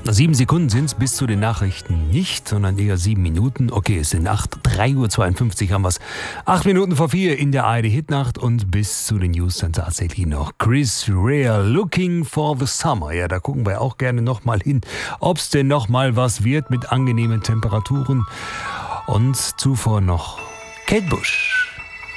7 Sekunden sind es bis zu den Nachrichten nicht, sondern eher 7 Minuten. Okay, es sind 3:52 Uhr haben wir es. 8 Minuten vor 4 in der ARD-Hitnacht und bis zu den News dann tatsächlich noch Chris Rea, Looking for the Summer. Ja, da gucken wir auch gerne nochmal hin, ob es denn nochmal was wird mit angenehmen Temperaturen. Und zuvor noch Kate Bush.